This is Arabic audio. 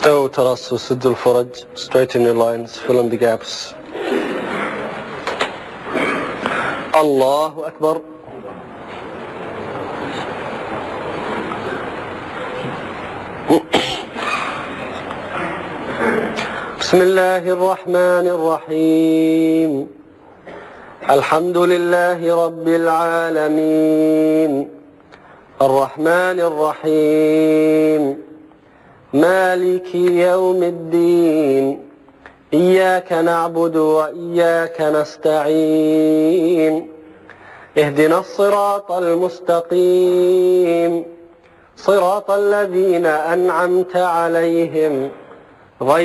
استووا تراصوا سدوا الفرج. Straighten your lines, fill in the gaps. الله أكبر. بسم الله الرحمن الرحيم. الحمد لله رب العالمين الرحمن الرحيم مالك يوم الدين إياك نعبد وإياك نستعين اهدنا الصراط المستقيم صراط الذين أنعمت عليهم